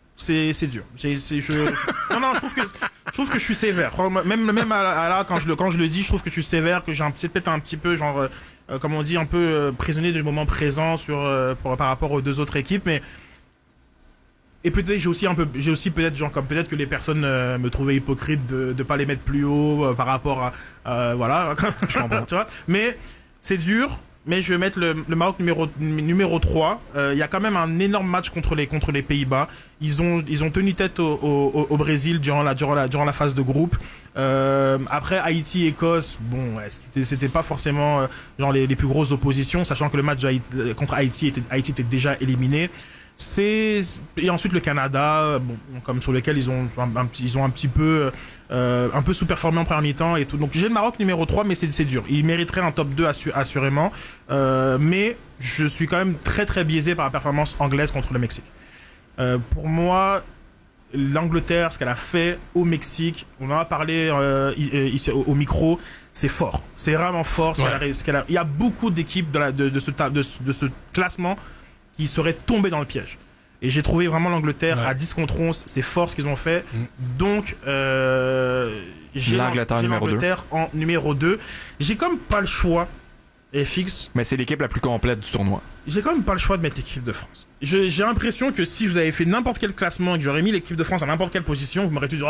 Non, je trouve que je suis sévère. Même là, quand je le dis, je trouve que je suis sévère, que j'ai peut-être un petit peu, comme on dit, un peu prisonnier du moment présent par rapport aux 2 autres équipes, mais. Et peut-être j'ai aussi peut-être peut-être que les personnes me trouvaient hypocrite de pas les mettre plus haut par rapport à voilà, je comprends, tu vois. Mais c'est dur. Mais je vais mettre le Maroc numéro 3. Il y a quand même un énorme match contre les Pays-Bas. Ils ont tenu tête au Brésil durant la phase de groupe. Après Haïti, Écosse, c'était pas forcément les plus grosses oppositions, sachant que le match contre Haïti était déjà éliminé. Et ensuite le Canada, comme sur lequel ils ont un petit peu sous-performé en première mi-temps et tout. Donc j'ai le Maroc numéro 3, mais c'est dur. Il mériterait un top 2 assurément, mais je suis quand même très très biaisé par la performance anglaise contre le Mexique. Pour moi, l'Angleterre, ce qu'elle a fait au Mexique, on en a parlé ici au micro, c'est fort. C'est vraiment fort. Il y a beaucoup d'équipes de ce classement qui seraient tombées dans le piège. Et j'ai trouvé vraiment l'Angleterre à 10 contre 11, c'est fort ce qu'ils ont fait. Donc, j'ai l'Angleterre en numéro 2. J'ai comme pas le choix, FX. Mais c'est l'équipe la plus complète du tournoi. J'ai quand même pas le choix de mettre l'équipe de France. J'ai l'impression que si vous avez fait n'importe quel classement et que j'aurais mis l'équipe de France à n'importe quelle position, vous m'aurez dit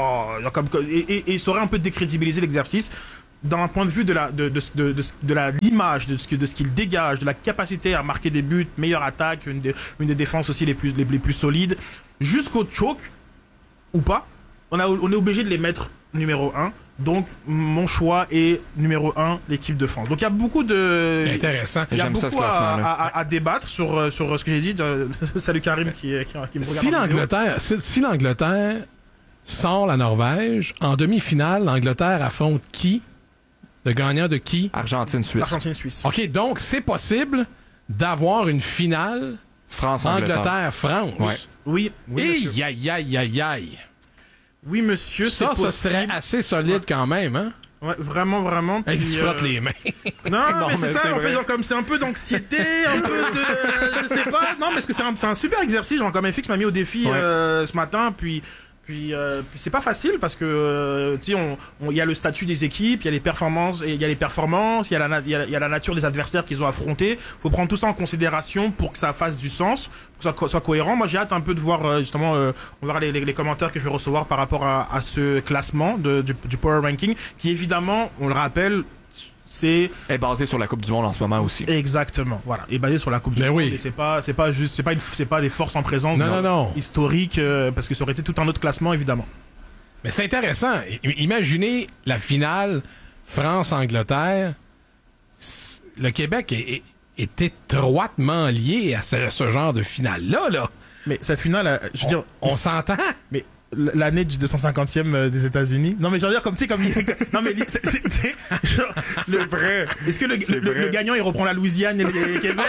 et ça aurait un peu décrédibilisé l'exercice. D'un point de vue de l'image, de ce qu'il dégage, de la capacité à marquer des buts, meilleure attaque, une des défenses aussi les plus solides, jusqu'au choke, ou pas, on est obligé de les mettre numéro 1. Donc, mon choix est numéro 1, l'équipe de France. Donc, il y a beaucoup de... Intéressant. Il y a beaucoup à débattre sur ce que j'ai dit. Salut Karim qui me regarde. Si l'Angleterre sort la Norvège, en demi-finale, l'Angleterre affronte qui? Le gagnant de qui? Argentine-Suisse. Argentine-Suisse. OK, donc c'est possible d'avoir une finale Angleterre-France. Ouais. Oui, monsieur. Aïe. Oui, monsieur, c'est possible. Ça serait assez solide quand même, hein? Ouais, vraiment. Il se frotte les mains. Non, mais c'est ça, en fait, genre, comme c'est un peu d'anxiété, un peu de... Je sais pas. Non, mais parce que c'est un super exercice, genre, comme FX m'a mis au défi ce matin, puis c'est pas facile parce que tu sais il y a le statut des équipes, il y a les performances, il y a la nature des adversaires qu'ils ont affrontés. Faut prendre tout ça en considération pour que ça fasse du sens, pour que ça soit cohérent. Moi, j'ai hâte un peu de voir justement on va voir les commentaires que je vais recevoir par rapport à ce classement du Power Ranking qui évidemment, on le rappelle, est basé sur la Coupe du Monde en ce moment aussi. Exactement, voilà, est basé sur la Coupe du Monde. Oui. Et c'est pas des forces en présence historiques parce que ça aurait été tout un autre classement évidemment. Mais c'est intéressant. Imaginez la finale France-Angleterre. Le Québec est étroitement lié à ce genre de finale-là. Mais cette finale, je veux dire, on s'entend. Mais l'année du 250e des États-Unis. Non, mais je veux dire, comme tu sais, non, mais c'est vrai. Est-ce que le gagnant, il reprend la Louisiane et le Québec?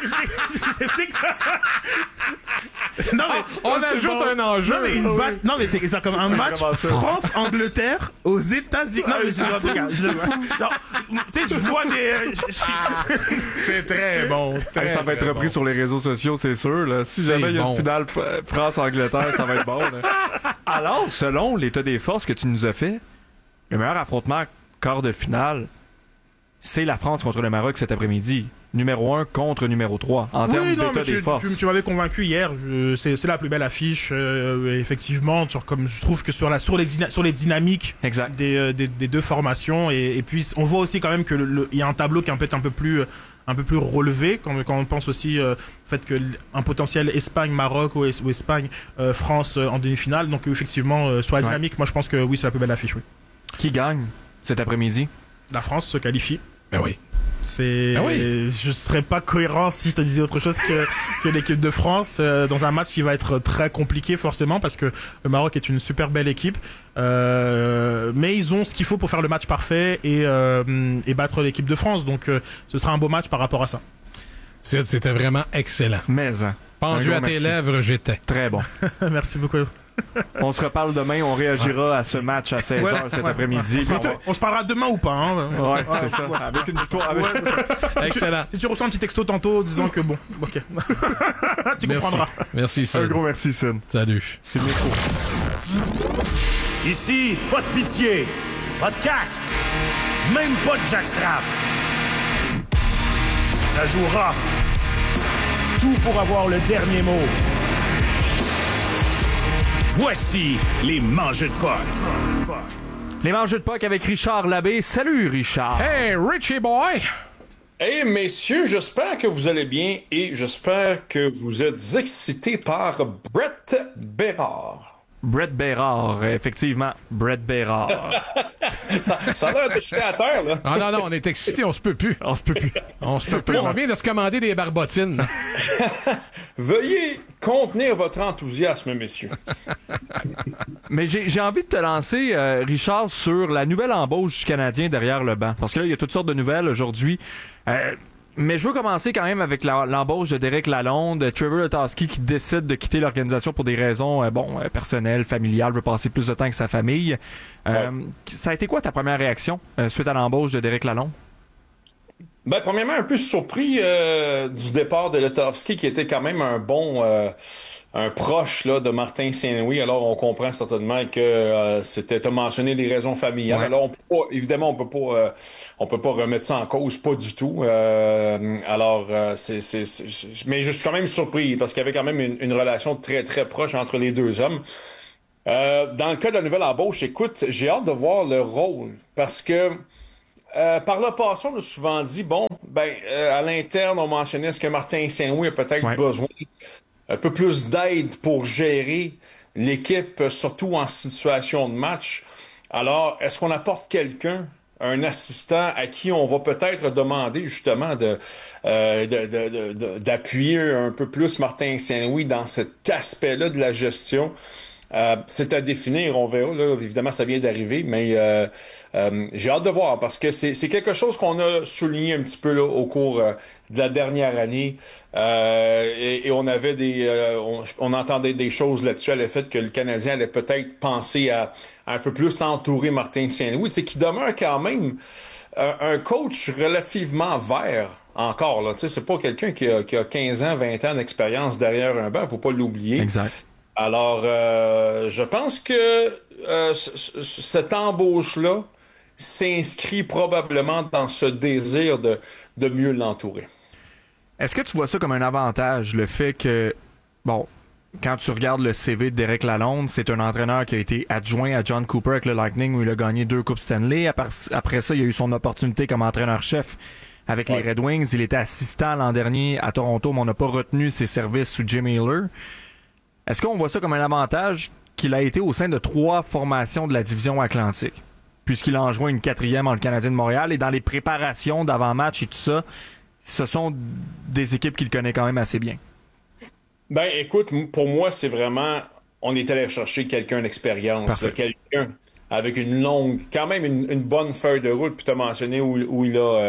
Non, mais on ajoute un enjeu. Non, mais c'est ça, comme un match France-Angleterre aux États-Unis. Non, mais tu sais, je vois des... C'est très bon. Ça va être repris sur les réseaux sociaux, c'est sûr. Là. Si jamais il y a une finale France-Angleterre, ça va être bon. Là. Alors, selon l'état des forces que tu nous as fait, le meilleur affrontement quart de finale, c'est la France contre le Maroc cet après-midi. Numéro 1 contre numéro 3 en termes d'état des forces. Tu m'avais convaincu hier. C'est la plus belle affiche, effectivement. Comme je trouve que sur les dynamiques des deux formations et puis on voit aussi quand même que il y a un tableau qui est peut-être un peu plus relevé quand on pense aussi au fait que un potentiel Espagne-Maroc ou Espagne-France en demi-finale. Donc effectivement, sur la dynamique, moi je pense que oui, c'est la plus belle affiche. Oui. Qui gagne cet après-midi? La France se qualifie. Ben oui. Je serais pas cohérent si je te disais autre chose que l'équipe de France dans un match qui va être très compliqué forcément parce que le Maroc est une super belle équipe mais ils ont ce qu'il faut pour faire le match parfait et battre l'équipe de France, donc ce sera un beau match par rapport à ça. C'était vraiment excellent. Pendu à tes lèvres, j'étais. Très bon. Merci beaucoup. On se reparle demain, on réagira à ce match à 16h cet après-midi. On se parlera demain ou pas, hein? Ouais, c'est ça. Avec une victoire. Excellent. Si tu reçois un petit texto tantôt disant que bon, ok. Tu comprendras. Merci, Sin. Un gros merci, Sin. Salut. C'est Métro. Ici, pas de pitié, pas de casque, même pas de jackstrap. Ça joue rough. Tout pour avoir le dernier mot. Voici les Mangeux de Puck. Les Mangeux de Puck avec Richard Labbé. Salut, Richard. Hey, Richie boy. Hey, messieurs, j'espère que vous allez bien et j'espère que vous êtes excités par Brett Bérard. Brett Bérard, effectivement. Brett Bérard. ça a l'air de jeter à terre, là. Ah non, on est excités, on se peut plus. On vient de se commander des barbotines. Veuillez contenir votre enthousiasme, messieurs. Mais j'ai envie de te lancer, Richard, sur la nouvelle embauche du Canadien derrière le banc. Parce que là, il y a toutes sortes de nouvelles aujourd'hui. Mais je veux commencer quand même avec l'embauche de Derek Lalonde, Trevor Letowski qui décide de quitter l'organisation pour des raisons personnelles, familiales, veut passer plus de temps avec sa famille. Ça a été quoi ta première réaction suite à l'embauche de Derek Lalonde? Ben, premièrement, un peu surpris du départ de Letowski, qui était quand même un proche là de Martin Saint-Louis. Alors, on comprend certainement que t'as mentionné les raisons familiales. Ouais. Alors, on peut pas remettre ça en cause, pas du tout. Mais je suis quand même surpris parce qu'il y avait quand même une relation très très proche entre les deux hommes. Dans le cas de la nouvelle embauche, écoute, j'ai hâte de voir le rôle parce que par le passé, on a souvent dit, à l'interne, on mentionnait ce que Martin Saint-Louis a peut-être besoin un peu plus d'aide pour gérer l'équipe, surtout en situation de match. Alors, est-ce qu'on apporte quelqu'un, un assistant à qui on va peut-être demander justement d'appuyer un peu plus Martin Saint-Louis dans cet aspect-là de la gestion? C'est à définir, on verra. Là, évidemment, ça vient d'arriver, mais j'ai hâte de voir parce que c'est quelque chose qu'on a souligné un petit peu là, au cours de la dernière année. Et on avait on entendait des choses là-dessus à le fait que le Canadien allait peut-être penser à un peu plus entourer Martin Saint-Louis, qui demeure quand même un coach relativement vert. Encore, là, c'est pas quelqu'un qui a 15 ans, 20 ans d'expérience derrière un banc, faut pas l'oublier. Exact. Alors, je pense que cette embauche-là s'inscrit probablement dans ce désir de mieux l'entourer. Est-ce que tu vois ça comme un avantage, le fait que, quand tu regardes le CV de Derek Lalonde, c'est un entraîneur qui a été adjoint à John Cooper avec le Lightning où il a gagné 2 Coupes Stanley. Après ça, il a eu son opportunité comme entraîneur-chef avec les Red Wings. Il était assistant l'an dernier à Toronto, mais on n'a pas retenu ses services sous Jim Miller. Est-ce qu'on voit ça comme un avantage qu'il a été au sein de 3 formations de la division Atlantique, puisqu'il a enjoint une 4e en le Canadien de Montréal et dans les préparations d'avant-match et tout ça, ce sont des équipes qu'il connaît quand même assez bien? Ben, écoute, pour moi, c'est vraiment... On est allé chercher quelqu'un d'expérience, quelqu'un avec une longue... Quand même une bonne feuille de route, puis tu as mentionné où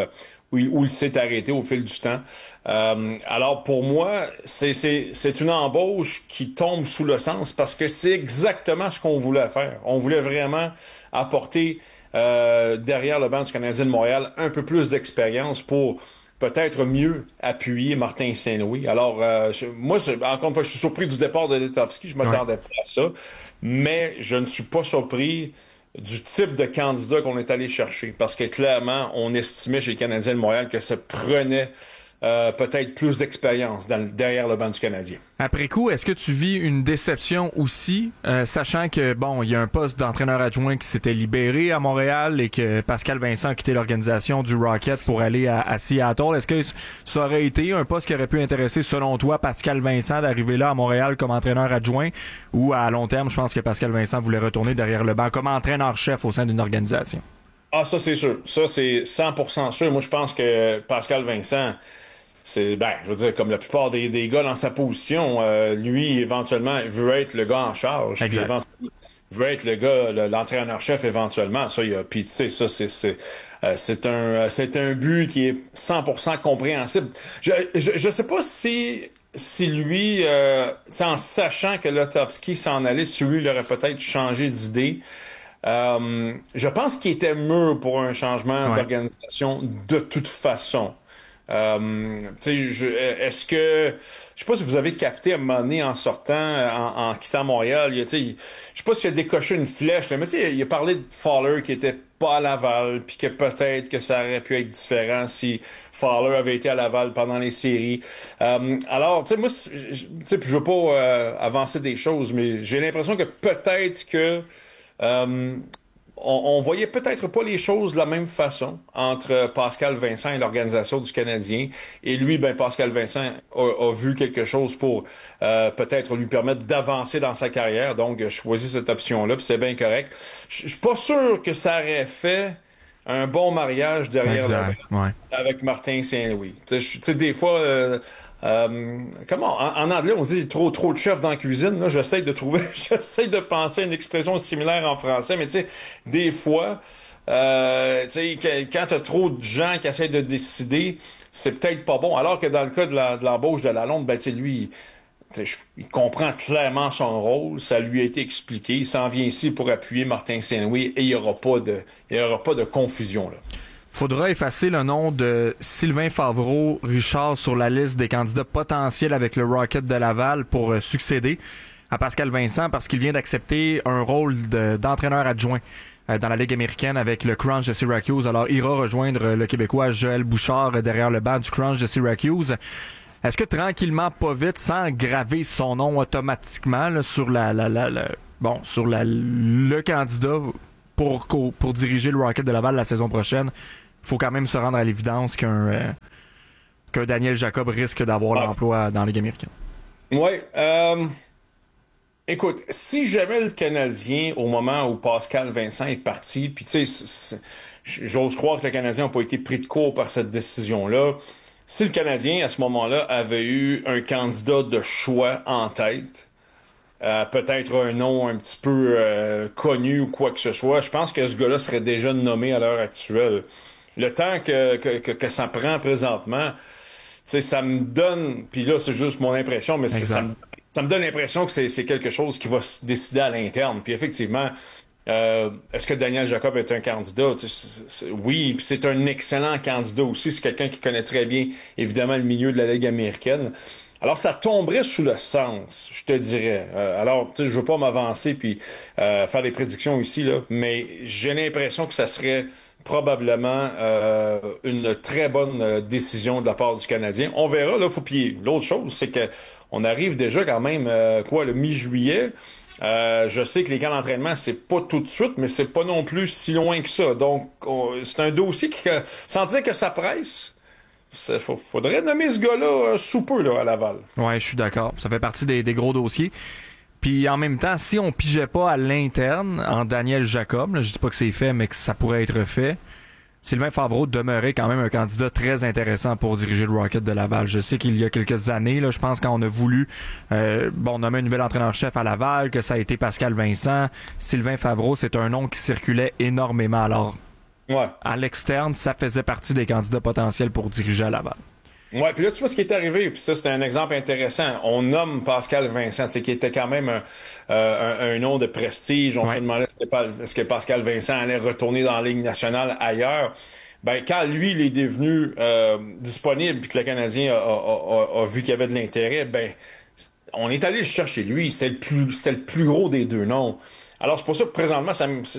il s'est arrêté au fil du temps. Alors, pour moi, c'est une embauche qui tombe sous le sens parce que c'est exactement ce qu'on voulait faire. On voulait vraiment apporter derrière le banc du Canadien de Montréal un peu plus d'expérience pour peut-être mieux appuyer Martin Saint-Louis. Alors, moi, encore une fois, je suis surpris du départ de Letowski. Je m'attendais pas à ça. Mais je ne suis pas surpris du type de candidat qu'on est allé chercher. Parce que clairement, on estimait chez les Canadiens de Montréal que ça prenait peut-être plus d'expérience derrière le banc du Canadien. Après coup, est-ce que tu vis une déception aussi, sachant que, il y a un poste d'entraîneur adjoint qui s'était libéré à Montréal et que Pascal Vincent a quitté l'organisation du Rocket pour aller à Seattle. Est-ce que ça aurait été un poste qui aurait pu intéresser, selon toi, Pascal Vincent d'arriver là à Montréal comme entraîneur adjoint, ou à long terme, je pense que Pascal Vincent voulait retourner derrière le banc comme entraîneur-chef au sein d'une organisation? Ah, ça, c'est sûr. Ça, c'est 100% sûr. Moi, je pense que Pascal Vincent... je veux dire, comme la plupart des gars dans sa position, lui, éventuellement, veut être le gars en charge. Exact. Veut être le gars, l'entraîneur-chef, éventuellement. Ça, puis tu sais, ça, c'est un but qui est 100% compréhensible. Je sais pas si lui, en sachant que Letowski s'en allait, si lui, il aurait peut-être changé d'idée. Je pense qu'il était mûr pour un changement d'organisation de toute façon. Est-ce que je sais pas si vous avez capté à un moment donné en sortant, en quittant Montréal, je sais pas s'il a décoché une flèche, mais il a parlé de Fowler qui était pas à Laval, puis que peut-être que ça aurait pu être différent si Fowler avait été à Laval pendant les séries. Alors, moi, je veux pas avancer des choses, mais j'ai l'impression que peut-être que on voyait peut-être pas les choses de la même façon entre Pascal Vincent et l'organisation du Canadien. Et lui, Pascal Vincent a vu quelque chose pour peut-être lui permettre d'avancer dans sa carrière. Donc, a choisi cette option-là, puis c'est bien correct. Je suis pas sûr que ça aurait fait un bon mariage derrière avec Martin Saint-Louis. Tu sais, des fois... en anglais on dit trop de chefs dans la cuisine. Là, j'essaie de penser à une expression similaire en français, mais tu sais, des fois Quand t'as trop de gens qui essaient de décider, c'est peut-être pas bon. Alors que dans le cas de l'embauche de Lalonde, lui, il comprend clairement son rôle. Ça lui a été expliqué. Il s'en vient ici pour appuyer Martin Saint-Louis et il y aura pas de confusion, là. Faudra effacer le nom de Sylvain Favreau-Richard sur la liste des candidats potentiels avec le Rocket de Laval pour succéder à Pascal Vincent parce qu'il vient d'accepter un rôle d'entraîneur adjoint dans la Ligue américaine avec le Crunch de Syracuse. Alors, il ira rejoindre le Québécois Joël Bouchard derrière le banc du Crunch de Syracuse. Est-ce que tranquillement, pas vite, sans graver son nom automatiquement là, sur le candidat pour diriger le Rocket de Laval la saison prochaine, il faut quand même se rendre à l'évidence qu'un Daniel Jacob risque d'avoir l'emploi dans la Ligue américaine? Oui. Écoute, si jamais le Canadien, au moment où Pascal Vincent est parti, puis tu sais, j'ose croire que le Canadien n'a pas été pris de court par cette décision-là, si le Canadien, à ce moment-là, avait eu un candidat de choix en tête, peut-être un nom un petit peu connu ou quoi que ce soit, je pense que ce gars-là serait déjà nommé à l'heure actuelle. Le temps que ça prend présentement, tu sais, ça me donne, puis là, c'est juste mon impression, mais ça me donne l'impression que c'est quelque chose qui va se décider à l'interne. Puis effectivement, est-ce que Daniel Jacob est un candidat? Oui, puis c'est un excellent candidat aussi. C'est quelqu'un qui connaît très bien, évidemment, le milieu de la Ligue américaine. Alors, ça tomberait sous le sens, je te dirais. Alors, tu sais, je veux pas m'avancer puis faire des prédictions ici, là, mais j'ai l'impression que ça serait probablement une très bonne décision de la part du Canadien. On verra, là, l'autre chose, c'est que on arrive déjà quand même, le mi-juillet. Je sais que les camps d'entraînement, c'est pas tout de suite, mais c'est pas non plus si loin que ça. Donc, c'est un dossier qui, sans dire que ça presse, faudrait nommer ce gars-là sous peu là, à Laval. Ouais, je suis d'accord. Ça fait partie des gros dossiers. Puis en même temps, si on pigeait pas à l'interne en Daniel Jacob, là, je dis pas que c'est fait, mais que ça pourrait être fait, Sylvain Favreau demeurait quand même un candidat très intéressant pour diriger le Rocket de Laval. Je sais qu'il y a quelques années, là, je pense quand on a voulu nommer un nouvel entraîneur-chef à Laval, que ça a été Pascal Vincent. Sylvain Favreau, c'est un nom qui circulait énormément. Alors, à l'externe, ça faisait partie des candidats potentiels pour diriger à Laval. Ouais, puis là, tu vois ce qui est arrivé, puis ça, c'est un exemple intéressant. On nomme Pascal Vincent, tu sais, qui était quand même un nom de prestige. On se demandait est-ce que Pascal Vincent allait retourner dans la Ligue nationale ailleurs. Ben, quand lui, il est devenu disponible, puis que le Canadien a vu qu'il y avait de l'intérêt, ben, on est allé le chercher lui. C'était le plus gros des deux noms. Alors, c'est pour ça que présentement,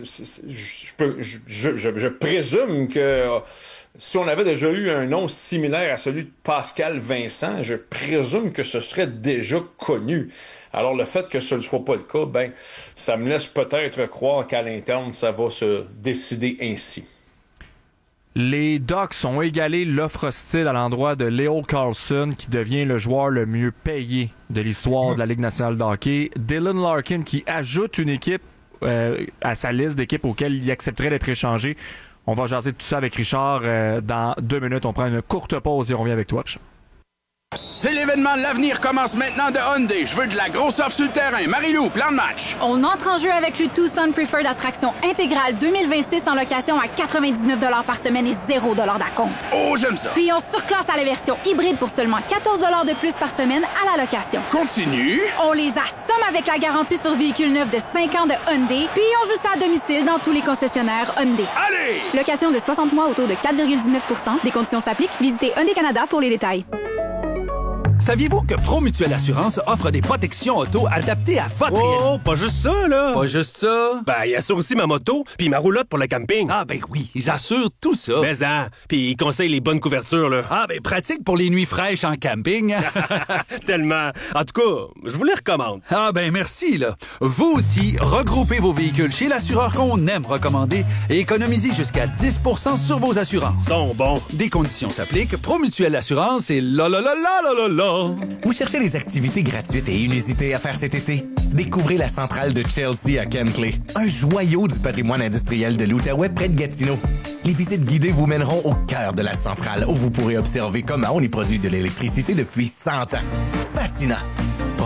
je présume que si on avait déjà eu un nom similaire à celui de Pascal Vincent, je présume que ce serait déjà connu. Alors, le fait que ce ne soit pas le cas, ben, ça me laisse peut-être croire qu'à l'interne, ça va se décider ainsi. Les Ducks ont égalé l'offre hostile à l'endroit de Leo Carlson, qui devient le joueur le mieux payé de l'histoire de la Ligue nationale de hockey. Dylan Larkin, qui ajoute une équipe à sa liste d'équipes auxquelles il accepterait d'être échangé. On va jaser tout ça avec Richard dans 2 minutes. On prend une courte pause et on revient avec toi, Richard. C'est l'événement L'Avenir commence maintenant de Hyundai. Je veux de la grosse offre sur le terrain. Marie-Lou, plan de match. On entre en jeu avec le Tucson Preferred Attraction intégrale 2026 en location à 99$ par semaine et 0$ d'acompte. Oh, j'aime ça. Puis on surclasse à la version hybride pour seulement 14$ de plus par semaine à la location. Continue. On les assomme avec la garantie sur véhicule neuf de 5 ans de Hyundai. Puis on joue ça à domicile dans tous les concessionnaires Hyundai. Allez! Location de 60 mois autour de 4,19%. Des conditions s'appliquent. Visitez Hyundai Canada pour les détails. Saviez-vous que ProMutuelle Assurance offre des protections auto adaptées à votre réalité? Oh, pas juste ça, là! Pas juste ça? Ben, il assure aussi ma moto, puis ma roulotte pour le camping. Ah, ben oui, ils assurent tout ça. Mais puis ils conseillent les bonnes couvertures, là. Ah, ben pratique pour les nuits fraîches en camping. Tellement. En tout cas, je vous les recommande. Ah, ben merci, là. Vous aussi, regroupez vos véhicules chez l'assureur qu'on aime recommander et économisez jusqu'à 10% sur vos assurances. Sont bons. Des conditions s'appliquent. ProMutuelle Assurance et la. Vous cherchez des activités gratuites et inusitées à faire cet été? Découvrez la centrale de Chelsea à Kentley, un joyau du patrimoine industriel de l'Outaouais près de Gatineau. Les visites guidées vous mèneront au cœur de la centrale où vous pourrez observer comment on y produit de l'électricité depuis 100 ans. Fascinant!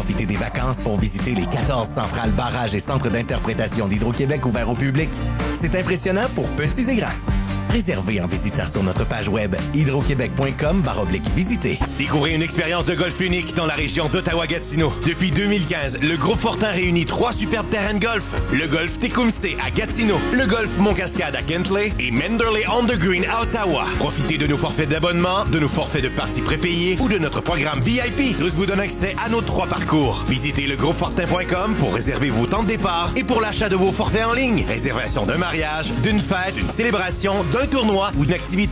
Profitez des vacances pour visiter les 14 centrales, barrages et centres d'interprétation d'Hydro-Québec ouverts au public. C'est impressionnant pour petits et grands. Réservez en visitant sur notre page web hydroquebec.com/visiter. Découvrez une expérience de golf unique dans la région d'Ottawa-Gatineau. Depuis 2015, le groupe Fortin réunit 3 superbes terrains de golf. Le golf Tecumseh à Gatineau, le golf Montcascade à Kentley et Manderley on the Green à Ottawa. Profitez de nos forfaits d'abonnement, de nos forfaits de parties prépayées ou de notre programme VIP. Tous vous donnent accès à nos 3 parcours. Visitez legroupefortin.com pour réserver vos temps de départ et pour l'achat de vos forfaits en ligne. Réservation d'un mariage, d'une fête, d'une célébration, d'un tournoi ou d'une activité